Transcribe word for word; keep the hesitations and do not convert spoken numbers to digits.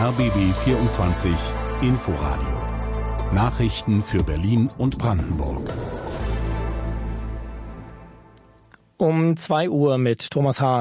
R B B vierundzwanzig Inforadio. Nachrichten für Berlin und Brandenburg. Um zwei Uhr mit Thomas Haag.